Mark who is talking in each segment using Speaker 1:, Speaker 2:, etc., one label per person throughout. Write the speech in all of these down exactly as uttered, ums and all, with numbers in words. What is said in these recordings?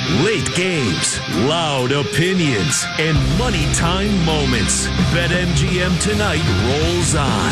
Speaker 1: Late games, loud opinions, and money time moments. BetMGM Tonight rolls on.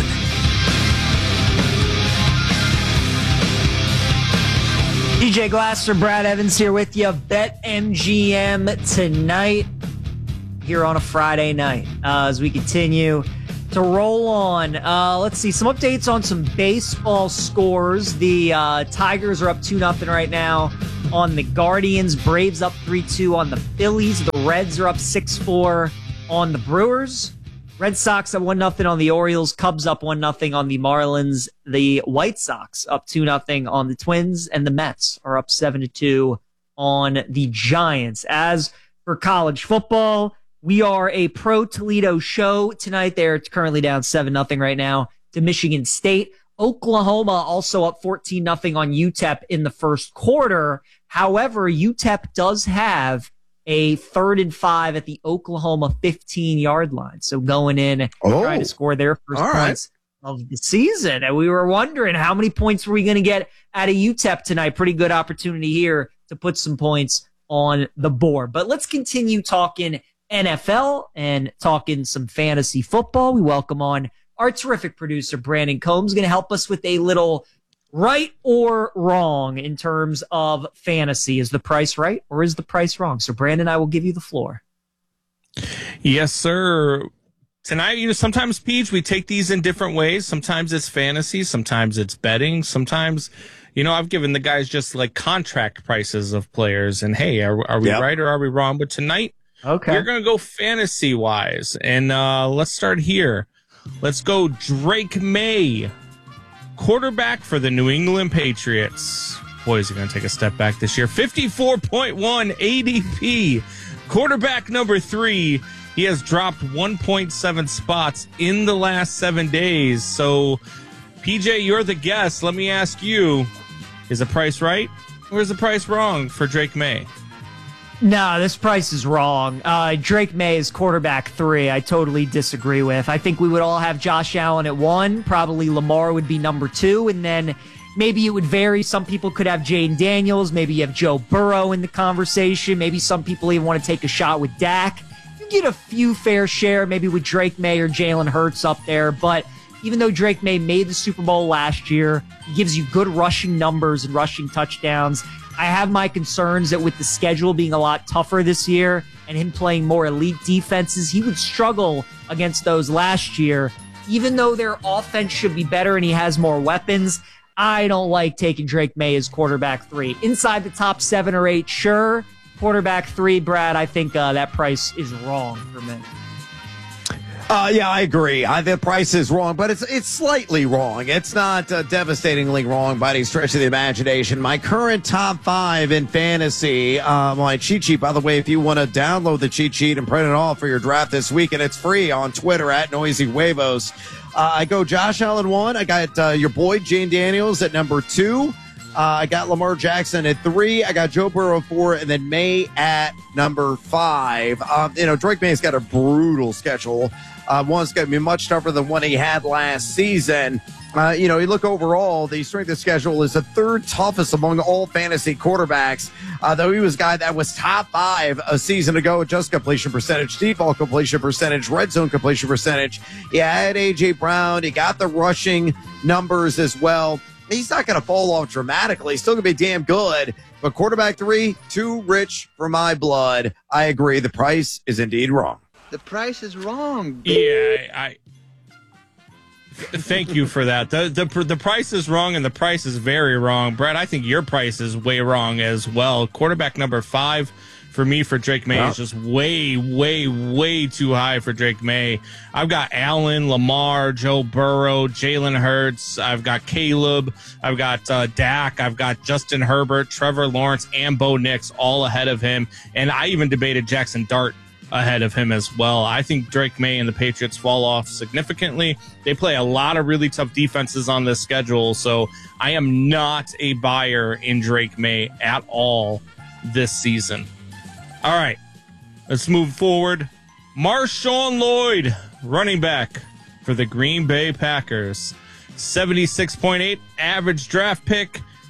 Speaker 2: D J Glasser, Brad Evans here with you. BetMGM Tonight here on a Friday night uh, as we continue to roll on. Uh, let's see, some updates on some baseball scores. The uh, Tigers are up two nothing right now on the Guardians. Braves up three two on the Phillies. The Reds are up six four on the Brewers. Red Sox up one nothing on the Orioles. Cubs up one nothing on the Marlins. The White Sox up two nothing on the Twins. And the Mets are up seven to two on the Giants. As for college football, we are a pro Toledo show tonight. They're currently down seven nothing right now to Michigan State. Oklahoma also up fourteen nothing on U T E P in the first quarter. However, U T E P does have a third and five at the Oklahoma fifteen-yard line. So going in
Speaker 3: oh,
Speaker 2: trying to score their first points right. of the season. And we were wondering how many points were we going to get out of U T E P tonight. Pretty good opportunity here to put some points on the board. But let's continue talking N F L and talking some fantasy football. We welcome on our terrific producer, Brandon Combs, going to help us with a little right or wrong in terms of fantasy. Is the price right or is the price wrong? So, Brandon, I will give you the floor.
Speaker 4: Yes, sir. Tonight, you know, sometimes, Peach, we take these in different ways. Sometimes it's fantasy. Sometimes it's betting. Sometimes, you know, I've given the guys just like contract prices of players. And, hey, are, are we yep. right or are we wrong? But tonight, okay, we're going to go fantasy-wise. And uh, let's start here. Let's go Drake May, quarterback for the New England Patriots. Boy, is he going to take a step back this year. fifty-four point one A D P. Quarterback number three. He has dropped one point seven spots in the last seven days. So, P J, you're the guest. Let me ask you, is the price right or is the price wrong for Drake May?
Speaker 2: No, this price is wrong. Uh, Drake May is quarterback three. I totally disagree with. I think we would all have Josh Allen at one. Probably Lamar would be number two. And then maybe it would vary. Some people could have Jaden Daniels. Maybe you have Joe Burrow in the conversation. Maybe some people even want to take a shot with Dak. You get a few fair share, maybe with Drake May or Jalen Hurts up there. But even though Drake May made the Super Bowl last year, he gives you good rushing numbers and rushing touchdowns. I have my concerns that with the schedule being a lot tougher this year and him playing more elite defenses, he would struggle against those last year. Even though their offense should be better and he has more weapons, I don't like taking Drake May as quarterback three. Inside the top seven or eight, sure. Quarterback three, Brad, I think uh, that price is wrong for me.
Speaker 3: Uh, yeah, I agree. I, the price is wrong, but it's it's slightly wrong. It's not uh, devastatingly wrong by any stretch of the imagination. My current top five in fantasy, uh, my cheat sheet, by the way, if you want to download the cheat sheet and print it off for your draft this week, and it's free on Twitter at Noisy Huevos. Uh, I go Josh Allen one. I got uh, your boy Jane Daniels at number two. Uh, I got Lamar Jackson at three. I got Joe Burrow four, and then May at number five. Um, you know, Drake May's got a brutal schedule. Uh, one's going to be much tougher than one he had last season. Uh, you know, you look overall, the strength of schedule is the third toughest among all fantasy quarterbacks, uh, though he was a guy that was top five a season ago with just completion percentage, default completion percentage, red zone completion percentage. He had A J Brown. He got the rushing numbers as well. He's not going to fall off dramatically. He's still going to be damn good. But quarterback three, too rich for my blood. I agree. The price is indeed wrong.
Speaker 5: The price is wrong.
Speaker 4: Yeah, I. Thank you for that. The, the the price is wrong, and the price is very wrong. Brad, I think your price is way wrong as well. Quarterback number five for me for Drake May wow. is just way, way, way too high for Drake May. I've got Allen, Lamar, Joe Burrow, Jalen Hurts. I've got Caleb. I've got uh, Dak. I've got Justin Herbert, Trevor Lawrence, and Bo Nix all ahead of him. And I even debated Jackson Dart ahead of him as well. I think Drake May and the Patriots fall off significantly. They play a lot of really tough defenses on this schedule, so I am not a buyer in Drake May at all this season. All right, let's move forward. Marshawn Lloyd, running back for the Green Bay Packers. seventy-six point eight average draft pick.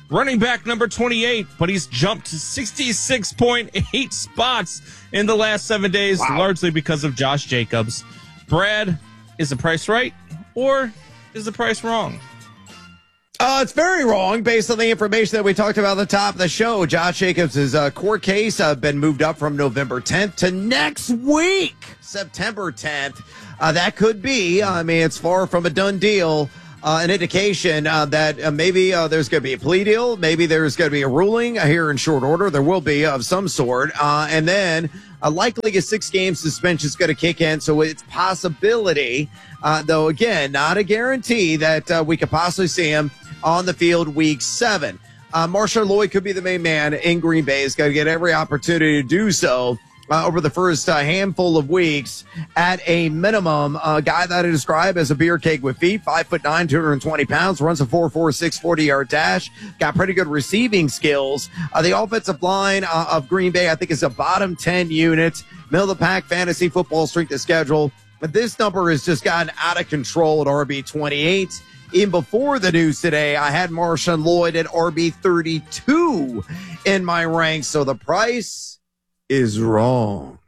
Speaker 4: running back number twenty-eight, but he's jumped to sixty-six point eight spots in the last seven days, wow. largely because of Josh Jacobs. Brad, is the price right or is the price wrong?
Speaker 3: Uh, it's very wrong based on the information that we talked about at the top of the show. Josh Jacobs' uh, court case uh, been moved up from November tenth to next week, September tenth. Uh, that could be, I mean, it's far from a done deal. Uh, an indication uh, that uh, maybe uh, there's going to be a plea deal. Maybe there's going to be a ruling uh, here in short order. There will be of some sort. Uh, and then uh, likely a six-game suspension is going to kick in. So it's possibility, uh, though, again, not a guarantee that uh, we could possibly see him on the field week seven. Uh, Marshawn Lloyd could be the main man in Green Bay. He's got to get every opportunity to do so. Uh, over the first uh, handful of weeks, at a minimum, a guy that I describe as a beer cake with feet, five foot nine, two hundred twenty pounds, runs a four four six forty yard dash, got pretty good receiving skills. Uh, the offensive line uh, of Green Bay, I think, is a bottom ten unit, middle of the pack fantasy football strength of schedule. But this number has just gotten out of control at R B twenty-eight. Even before the news today, I had Marshawn Lloyd at R B thirty-two in my ranks. So the price is wrong.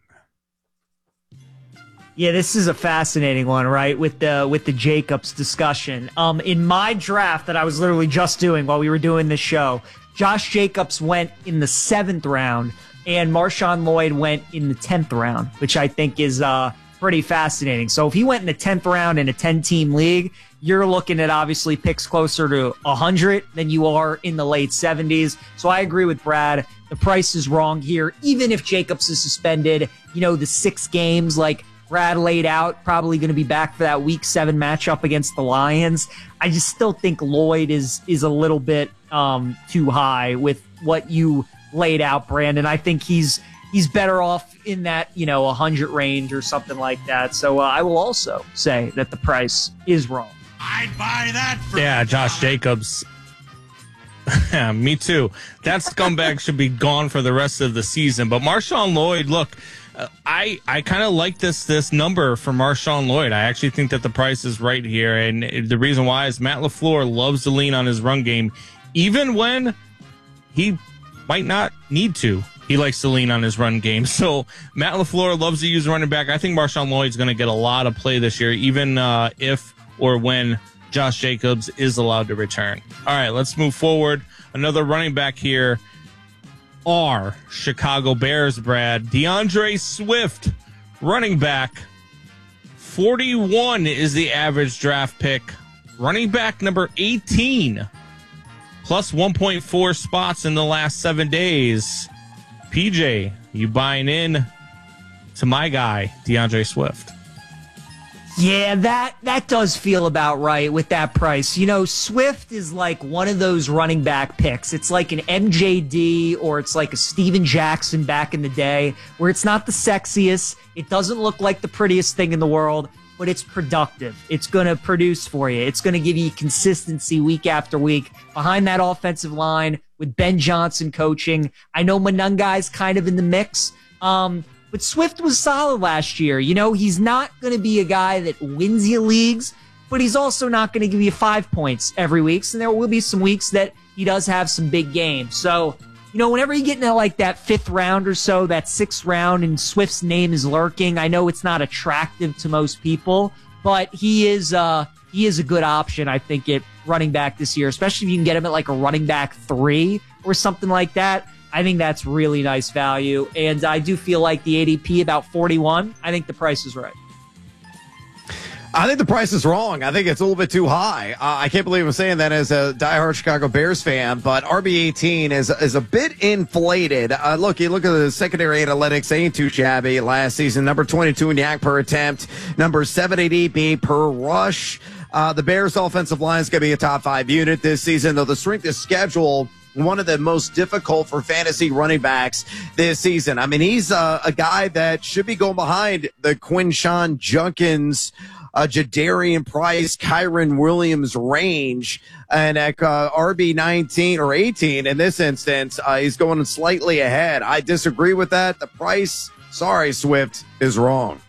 Speaker 2: Yeah, this is a fascinating one, right? With the with the Jacobs discussion. Um, in my draft that I was literally just doing while we were doing this show, Josh Jacobs went in the seventh round, and Marshawn Lloyd went in the tenth round, which I think is uh pretty fascinating. So if he went in the tenth round in a ten-team league, you're looking at obviously picks closer to one hundred than you are in the late seventies. So I agree with Brad. The price is wrong here. Even if Jacobs is suspended, you know, the six games like Brad laid out, probably going to be back for that week seven matchup against the Lions. I just still think Lloyd is is a little bit um, too high with what you laid out, Brandon. I think he's he's better off in that, you know, one hundred range or something like that. So uh, I will also say that the price is wrong.
Speaker 6: I'd buy that for
Speaker 4: Yeah, Josh Jacobs. Yeah, me too. That scumbag should be gone for the rest of the season. But Marshawn Lloyd, look, uh, I I kind of like this this number for Marshawn Lloyd. I actually think that the price is right here. And the reason why is Matt LaFleur loves to lean on his run game, even when he might not need to. He likes to lean on his run game. So Matt LaFleur loves to use running back. I think Marshawn Lloyd's going to get a lot of play this year, even uh, if or when Josh Jacobs is allowed to return. All right, let's move forward. Another running back here are Chicago Bears, Brad. DeAndre Swift, running back. forty-one is the average draft pick. Running back number eighteen, plus one point four spots in the last seven days. P J, you buying in to my guy, DeAndre Swift?
Speaker 2: Yeah, that that does feel about right with that price. You know, Swift is like one of those running back picks. It's like an M J D or it's like a Steven Jackson back in the day, where it's not the sexiest. It doesn't look like the prettiest thing in the world, but it's productive. It's going to produce for you. It's going to give you consistency week after week behind that offensive line with Ben Johnson coaching. I know Monungai's kind of in the mix. Um, But Swift was solid last year. You know, he's not going to be a guy that wins you leagues, but he's also not going to give you five points every week. So there will be some weeks that he does have some big games. So, you know, whenever you get into like that fifth round or so, that sixth round, and Swift's name is lurking, I know it's not attractive to most people, but he is uh, he is a good option, I think, at running back this year, especially if you can get him at like a running back three or something like that. I think that's really nice value, and I do feel like the A D P about forty-one. I think the price is right.
Speaker 3: I think the price is wrong. I think it's a little bit too high. Uh, I can't believe I'm saying that as a diehard Chicago Bears fan, but R B eighteen is is a bit inflated. Uh, look, you look at the secondary analytics, ain't too shabby last season. Number twenty-two in yak per attempt, number seven A D P per rush. Uh, the Bears' offensive line is going to be a top five unit this season, though the strength of schedule, one of the most difficult for fantasy running backs this season. I mean, he's uh, a guy that should be going behind the Quinshawn Junkins, uh, Jadarian Price, Kyron Williams range. And at uh, R B nineteen or eighteen in this instance, uh, he's going slightly ahead. I disagree with that. The price, sorry, Swift, is wrong.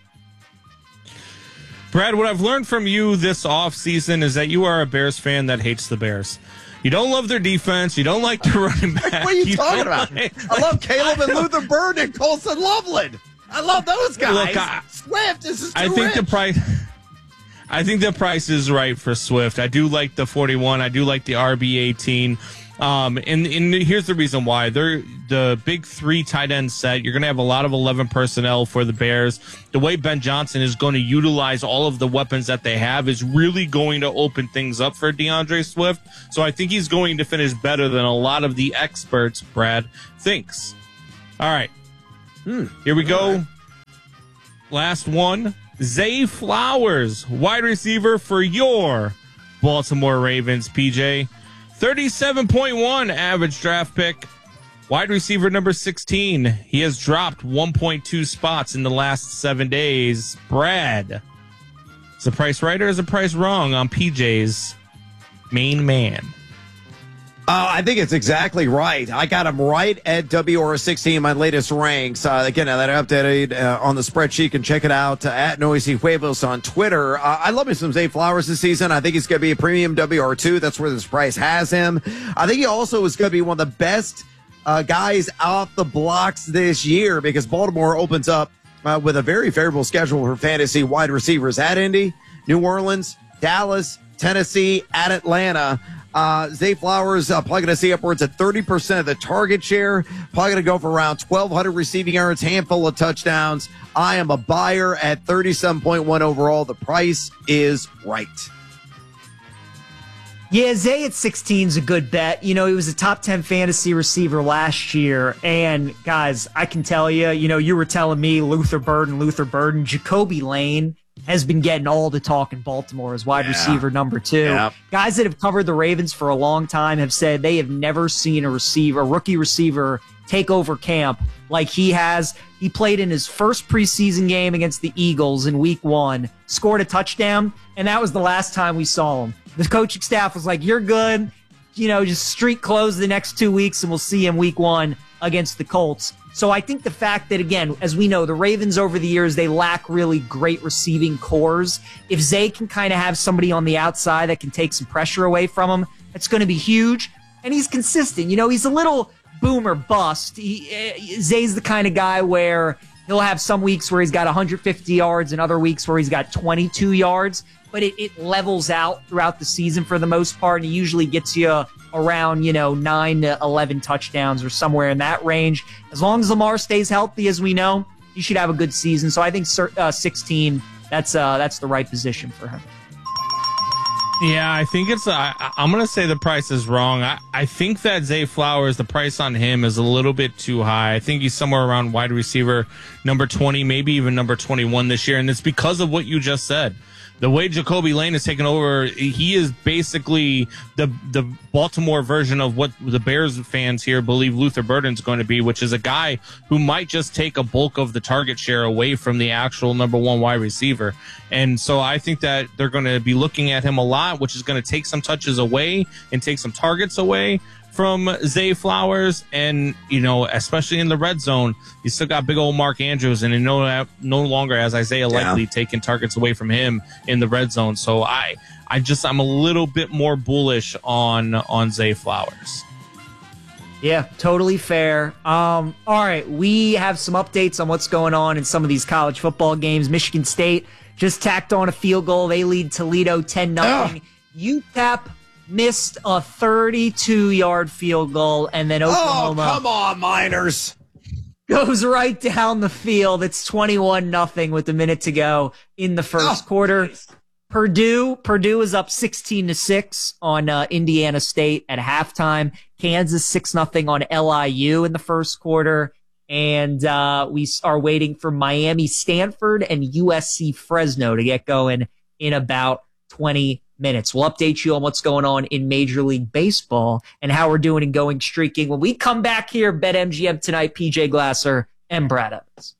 Speaker 4: Brad, what I've learned from you this offseason is that you are a Bears fan that hates the Bears. You don't love their defense. You don't like their running back.
Speaker 3: What are you,
Speaker 4: you
Speaker 3: talking about?
Speaker 4: Like,
Speaker 3: I love Caleb and Luther Burden and Colson Loveland. I love those guys.
Speaker 4: Look, I,
Speaker 3: Swift, this is too
Speaker 4: I think
Speaker 3: rich.
Speaker 4: the price. I think the price is right for Swift. I do like the forty-one. I do like the R B eighteen. Um, and, and here's the reason why. They're the big three tight end set. You're going to have a lot of eleven personnel for the Bears. The way Ben Johnson is going to utilize all of the weapons that they have is really going to open things up for DeAndre Swift. So I think he's going to finish better than a lot of the experts, Brad, thinks. All right.
Speaker 3: Hmm.
Speaker 4: Here we go.
Speaker 3: Right.
Speaker 4: Last one. Zay Flowers, wide receiver for your Baltimore Ravens, P J. thirty-seven point one average draft pick. Wide receiver number sixteen. He has dropped one point two spots in the last seven days. Brad, is the price right or is the price wrong on P J's main man?
Speaker 3: Uh, I think it's exactly right. I got him right at W R sixteen, my latest ranks. Uh, again, that I updated uh, on the spreadsheet. You can check it out uh, at Noisy Huevos on Twitter. Uh, I love me some Zay Flowers this season. I think he's going to be a premium W R two. That's where this price has him. I think he also is going to be one of the best uh, guys off the blocks this year because Baltimore opens up uh, with a very favorable schedule for fantasy wide receivers at Indy, New Orleans, Dallas, Tennessee, at Atlanta. Uh, Zay Flowers uh, probably going to see upwards of thirty percent of the target share. Probably going to go for around twelve hundred receiving yards, handful of touchdowns. I am a buyer at thirty-seven point one overall. The price is right.
Speaker 2: Yeah, Zay at sixteen is a good bet. You know, he was a top ten fantasy receiver last year. And, guys, I can tell you, you know, you were telling me Luther Burden, Luther Burden, Jacoby Lane has been getting all the talk in Baltimore as wide yeah. receiver number two. Yeah. Guys that have covered the Ravens for a long time have said they have never seen a receiver, a rookie receiver, take over camp like he has. He played in his first preseason game against the Eagles in week one, scored a touchdown, and that was the last time we saw him. The coaching staff was like, you're good. You know, just street close the next two weeks, and we'll see him week one against the Colts. So I think the fact that, again, as we know, the Ravens over the years, they lack really great receiving cores. If Zay can kind of have somebody on the outside that can take some pressure away from him, that's going to be huge. And he's consistent. You know, he's a little boom or bust. He, uh, Zay's the kind of guy where he'll have some weeks where he's got one hundred fifty yards and other weeks where he's got twenty-two yards. But it, it levels out throughout the season for the most part. And he usually gets you around, you know, nine to eleven touchdowns or somewhere in that range. As long as Lamar stays healthy, as we know, he should have a good season. So I think uh, sixteen, that's uh, that's the right position for him.
Speaker 4: Yeah, I think it's, uh, I'm going to say the price is wrong. I, I think that Zay Flowers, the price on him is a little bit too high. I think he's somewhere around wide receiver number twenty, maybe even number twenty-one this year. And it's because of what you just said. The way Jacoby Lane has taken over, he is basically the the Baltimore version of what the Bears fans here believe Luther Burden's going to be, which is a guy who might just take a bulk of the target share away from the actual number one wide receiver. And so I think that they're going to be looking at him a lot, which is going to take some touches away and take some targets away from Zay Flowers. And, you know, especially in the red zone, you still got big old Mark Andrews, and no, no longer has Isaiah Likely yeah. taking targets away from him in the red zone. So I, I just, I'm a little bit more bullish on, on Zay Flowers.
Speaker 2: Yeah, totally fair. Um, all right, we have some updates on what's going on in some of these college football games. Michigan State just tacked on a field goal. They lead Toledo ten nothing. U T E P missed a thirty-two-yard field goal, and then Oklahoma...
Speaker 3: Oh, come on, Miners!
Speaker 2: Goes right down the field. It's twenty-one nothing with a minute to go in the first oh, quarter. Geez. Purdue Purdue is up sixteen to six on uh, Indiana State at halftime. Kansas six nothing on L I U in the first quarter. And uh, we are waiting for Miami Stanford and U S C Fresno to get going in about twenty minutes. We'll update you on what's going on in Major League Baseball and how we're doing in going streaking when we come back here. BetMGM tonight, P J Glasser and Brad Evans.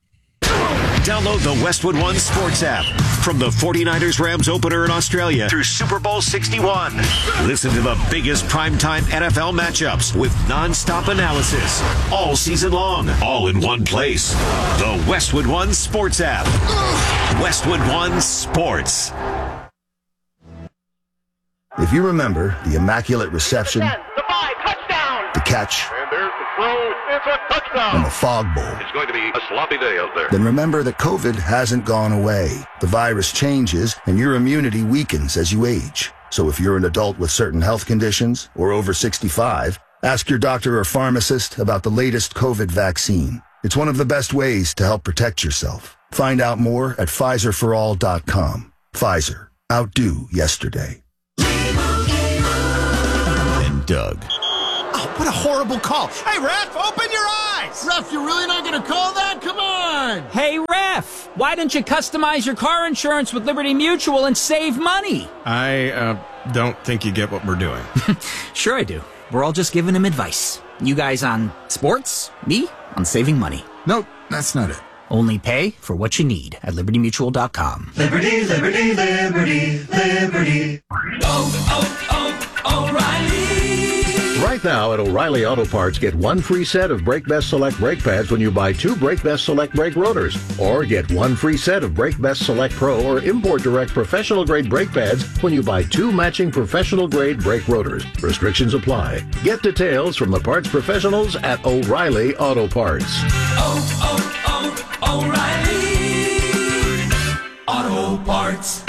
Speaker 1: Download the Westwood One Sports app from the forty-niners Rams opener in Australia through Super Bowl sixty-one. Listen to the biggest primetime N F L matchups with nonstop analysis all season long, all in one place. The Westwood One Sports app. Westwood One Sports.
Speaker 7: If you remember the Immaculate Reception,
Speaker 8: ten, the five, touchdown!
Speaker 7: the catch,
Speaker 8: And there's the throw, it's a touchdown!
Speaker 7: and the Fog Bowl,
Speaker 8: It's going to be a sloppy day out there.
Speaker 7: then remember that COVID hasn't gone away. The virus changes, and your immunity weakens as you age. So if you're an adult with certain health conditions or over sixty-five, ask your doctor or pharmacist about the latest COVID vaccine. It's one of the best ways to help protect yourself. Find out more at Pfizer for all dot com. Pfizer. Outdo yesterday.
Speaker 1: And Doug.
Speaker 9: Oh, what a horrible call. Hey, ref, open your eyes. Ref, you're really not going to call that? Come on.
Speaker 10: Hey, ref, why don't you customize your car insurance with Liberty Mutual and save money?
Speaker 11: I uh, don't think you get what we're doing.
Speaker 10: Sure I do. We're all just giving him advice. You guys on sports, me on saving money.
Speaker 9: Nope, that's not it.
Speaker 10: Only pay for what you need at liberty mutual dot com.
Speaker 12: Liberty, liberty, liberty, liberty. Oh, oh, oh, O'Reilly.
Speaker 13: Right now at O'Reilly Auto Parts, get one free set of Brake Best Select brake pads when you buy two Brake Best Select brake rotors. Or get one free set of Brake Best Select Pro or Import Direct professional grade brake pads when you buy two matching professional grade brake rotors. Restrictions apply. Get details from the parts professionals at O'Reilly Auto Parts.
Speaker 12: Oh, oh, oh, O'Reilly Auto Parts.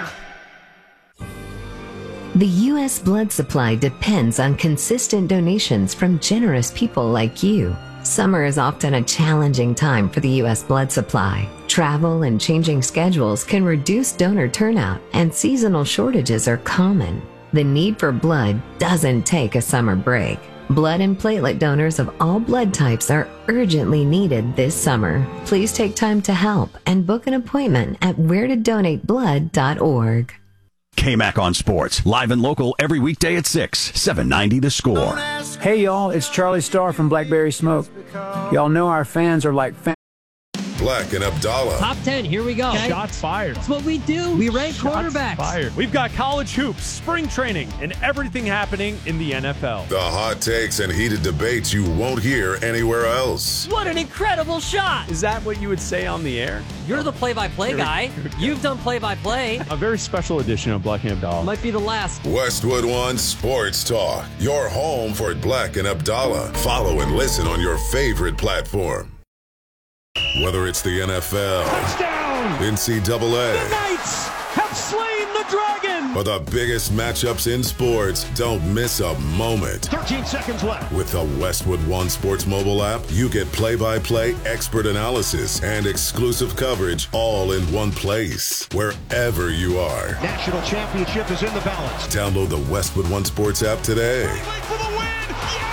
Speaker 14: The U S blood supply depends on consistent donations from generous people like you. Summer is often a challenging time for the U S blood supply. Travel and changing schedules can reduce donor turnout, and seasonal shortages are common. The need for blood doesn't take a summer break. Blood and platelet donors of all blood types are urgently needed this summer. Please take time to help and book an appointment at where to donate blood dot org.
Speaker 1: K-Mac on Sports, live and local every weekday at six, seven ninety The Score.
Speaker 15: Hey, y'all, it's Charlie Starr from Blackberry Smoke. Y'all know our fans are like fans.
Speaker 16: Black and Abdallah.
Speaker 17: Top ten, here we go.
Speaker 18: Okay. Shots fired.
Speaker 17: That's what we do. We rank
Speaker 18: Shots
Speaker 17: quarterbacks.
Speaker 18: Fired. We've got college hoops, spring training, and everything happening in the N F L.
Speaker 16: The hot takes and heated debates you won't hear anywhere else.
Speaker 17: What an incredible shot.
Speaker 18: Is that what you would say on the air?
Speaker 17: You're the play-by-play guy. You've done play-by-play.
Speaker 18: A very special edition of Black and Abdallah.
Speaker 17: Might be the last.
Speaker 16: Westwood One Sports Talk. Your home for Black and Abdallah. Follow and listen on your favorite platform. Whether it's the N F L,
Speaker 18: touchdown,
Speaker 16: N C double A,
Speaker 18: the Knights have slain the dragon,
Speaker 16: or the biggest matchups in sports, don't miss a moment.
Speaker 18: thirteen seconds left.
Speaker 16: With the Westwood One Sports mobile app, you get play-by-play expert analysis and exclusive coverage all in one place, wherever you are.
Speaker 18: National championship is in the balance.
Speaker 16: Download the Westwood One Sports app today.
Speaker 18: For the win.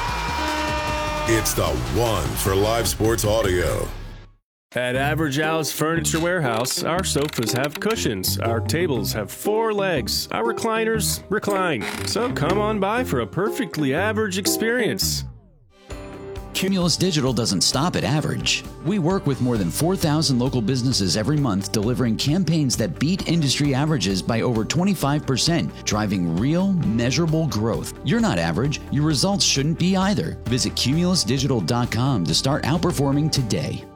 Speaker 18: Yeah!
Speaker 16: It's the one for live sports audio.
Speaker 19: At Average House Furniture Warehouse, our sofas have cushions, our tables have four legs, our recliners recline. So come on by for a perfectly average experience.
Speaker 20: Cumulus Digital doesn't stop at average. We work with more than four thousand local businesses every month, delivering campaigns that beat industry averages by over twenty-five percent, driving real, measurable growth. You're not average. Your results shouldn't be either. Visit cumulus digital dot com to start outperforming today.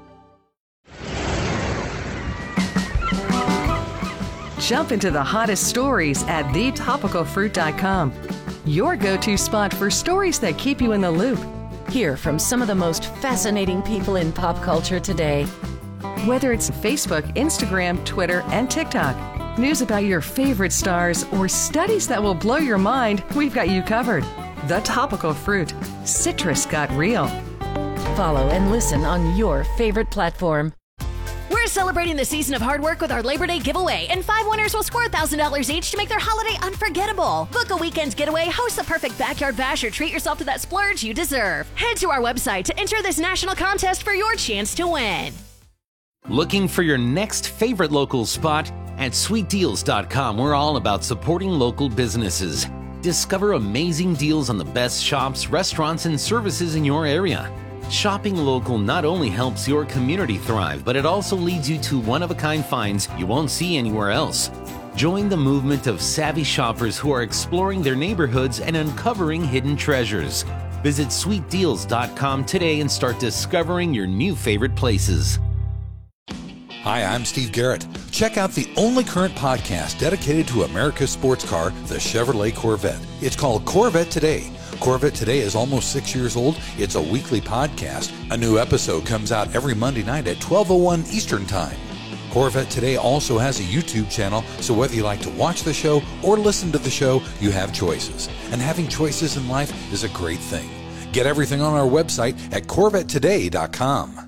Speaker 21: Jump into the hottest stories at the topical fruit dot com. Your go-to spot for stories that keep you in the loop.
Speaker 22: Hear from some of the most fascinating people in pop culture today.
Speaker 21: Whether it's Facebook, Instagram, Twitter, and TikTok, news about your favorite stars, or studies that will blow your mind, we've got you covered. The Topical Fruit. Citrus got real.
Speaker 22: Follow and listen on your favorite platform.
Speaker 23: We're celebrating the season of hard work with our Labor Day giveaway, and five winners will score one thousand dollars each to make their holiday unforgettable. Book a weekend's getaway, host the perfect backyard bash, or treat yourself to that splurge you deserve. Head to our website to enter this national contest for your chance to win.
Speaker 24: Looking for your next favorite local spot? At sweet deals dot com, we're all about supporting local businesses. Discover amazing deals on the best shops, restaurants, and services in your area. Shopping local not only helps your community thrive, but it also leads you to one-of-a-kind finds you won't see anywhere else. Join the movement of savvy shoppers who are exploring their neighborhoods and uncovering hidden treasures. Visit sweet deals dot com today and start discovering your new favorite places.
Speaker 3: Hi, I'm Steve Garrett. Check out the only current podcast dedicated to America's sports car, the Chevrolet Corvette. It's called Corvette Today. Corvette Today is almost six years old. It's a weekly podcast. A new episode comes out every Monday night at twelve oh one Eastern Time. Corvette Today also has a YouTube channel, so whether you like to watch the show or listen to the show, you have choices. And having choices in life is a great thing. Get everything on our website at corvette today dot com.